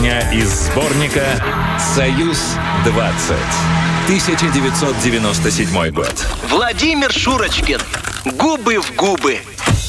песня из сборника «Союз-20». 1997 год. Владимир Шурочкин. «Губы в губы».